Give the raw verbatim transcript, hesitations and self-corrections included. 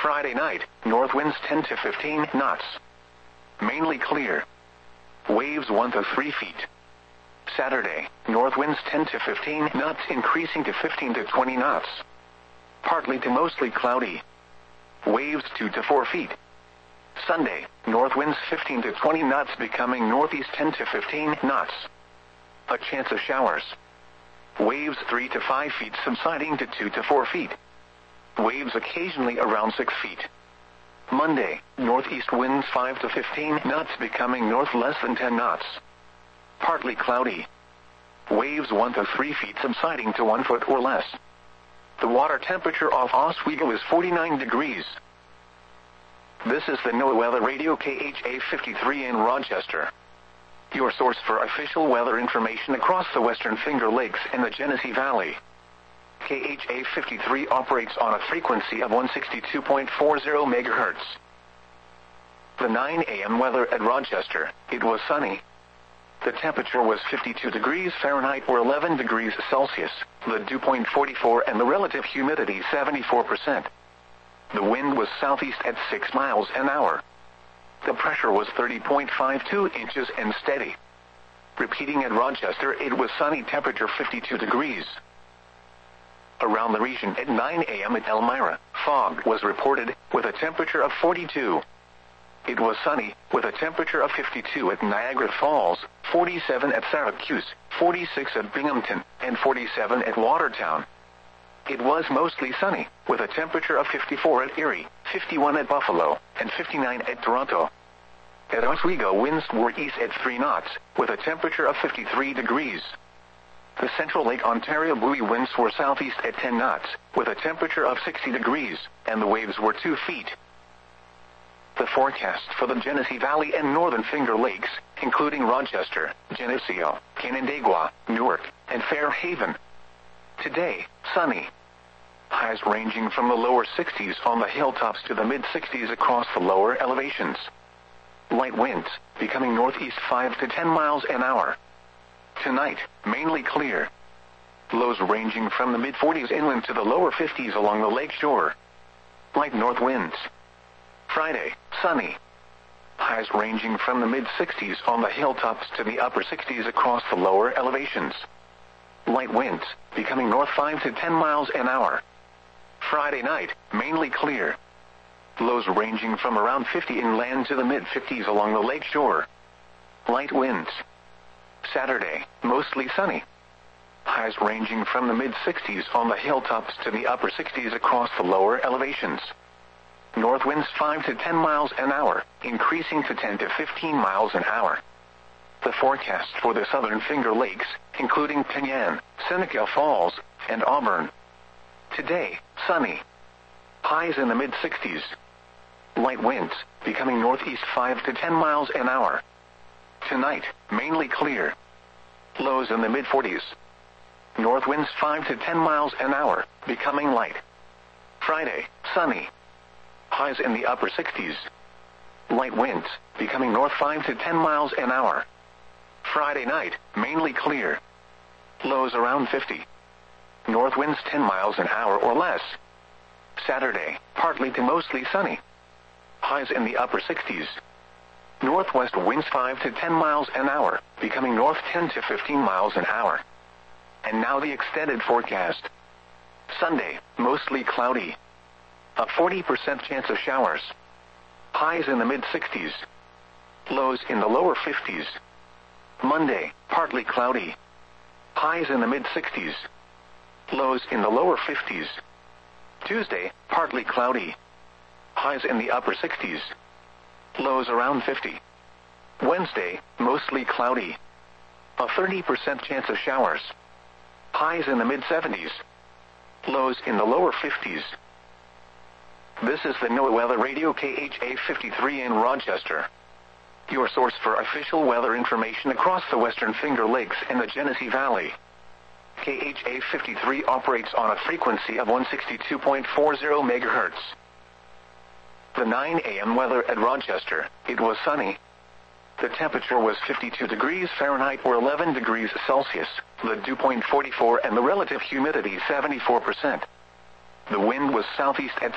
Friday night, north winds ten to fifteen knots. Mainly clear. Waves one to three feet. Saturday, north winds ten to fifteen knots increasing to fifteen to twenty knots. Partly to mostly cloudy. Waves two to four feet. Sunday, north winds fifteen to twenty knots becoming northeast ten to fifteen knots. A chance of showers. Waves three to five feet subsiding to two to four feet. Waves occasionally around six feet. Monday, northeast winds five to fifteen knots becoming north less than ten knots. Partly cloudy. Waves one to three feet subsiding to one foot or less. The water temperature off Oswego is forty-nine degrees. This is the NOAA Weather Radio K H A fifty-three in Rochester. Your source for official weather information across the Western Finger Lakes and the Genesee Valley. K H A fifty-three operates on a frequency of one sixty-two point four zero megahertz. The nine a m weather at Rochester, it was sunny. The temperature was fifty-two degrees Fahrenheit or eleven degrees Celsius, the dew point forty-four and the relative humidity seventy-four percent. The wind was southeast at six miles an hour. The pressure was thirty point five two inches and steady. Repeating at Rochester, it was sunny, temperature fifty-two degrees. Around the region at nine a m at Elmira, fog was reported, with a temperature of forty-two. It was sunny, with a temperature of fifty-two at Niagara Falls, forty-seven at Syracuse, forty-six at Binghamton, and forty-seven at Watertown. It was mostly sunny, with a temperature of fifty-four at Erie, fifty-one at Buffalo, and fifty-nine at Toronto. At Oswego, winds were east at three knots, with a temperature of fifty-three degrees. The Central Lake Ontario buoy winds were southeast at ten knots, with a temperature of sixty degrees, and the waves were two feet. The forecast for the Genesee Valley and Northern Finger Lakes, including Rochester, Geneseo, Canandaigua, Newark, and Fairhaven. Today, sunny. Highs ranging from the lower sixties on the hilltops to the mid-sixties across the lower elevations. Light winds, becoming northeast five to ten miles an hour. Tonight, mainly clear. Lows ranging from the mid-forties inland to the lower fifties along the lake shore. Light north winds. Friday, sunny. Highs ranging from the mid-sixties on the hilltops to the upper sixties across the lower elevations. Light winds, becoming north five to ten miles an hour. Friday night, mainly clear. Lows ranging from around fifty inland to the mid-fifties along the lake shore. Light winds. Saturday, mostly sunny. Highs ranging from the mid-sixties on the hilltops to the upper sixties across the lower elevations. North winds five to ten miles an hour, increasing to ten to fifteen miles an hour. The forecast for the Southern Finger Lakes, including Penyan, Seneca Falls, and Auburn. Today, sunny. Highs in the mid-sixties. Light winds, becoming northeast five to ten miles an hour. Tonight, mainly clear. Lows in the mid-forties. North winds five to ten miles an hour, becoming light. Friday, sunny. Highs in the upper sixties. Light winds, becoming north five to ten miles an hour. Friday night, mainly clear. Lows around fifty. North winds ten miles an hour or less. Saturday, partly to mostly sunny. Highs in the upper sixties. Northwest winds five to ten miles an hour, becoming north ten to fifteen miles an hour. And now the extended forecast. Sunday, mostly cloudy. A forty percent chance of showers. Highs in the mid-sixties. Lows in the lower fifties. Monday, partly cloudy. Highs in the mid-sixties. Lows in the lower fifties. Tuesday, partly cloudy. Highs in the upper sixties. Lows around fifty. Wednesday, mostly cloudy. A thirty percent chance of showers. Highs in the mid-seventies. Lows in the lower fifties. This is the NOAA Weather Radio K H A fifty-three in Rochester. Your source for official weather information across the Western Finger Lakes and the Genesee Valley. K H A fifty-three operates on a frequency of one sixty-two point four zero megahertz. The nine a m weather at Rochester, it was sunny. The temperature was fifty-two degrees Fahrenheit or eleven degrees Celsius, the dew point forty-four and the relative humidity seventy-four percent. The wind was southeast at